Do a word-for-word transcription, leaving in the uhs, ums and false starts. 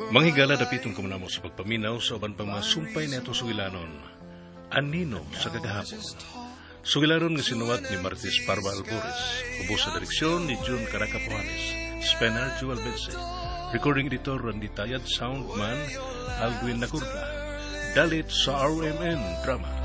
Manghigala dapitong kumunamo sa pagpaminaw sa uban pang mga sumpay na ito sugilanon. Anino sa kagahapon. Sugilanon nga sinuwat ni Martis Parva Albores. Ubos sa direksyon ni June Caracapuanes. Spenar Joel Bense. Recording editor Randy Tayad. Soundman Alduin Nagurda. Dalit sa R M N Drama.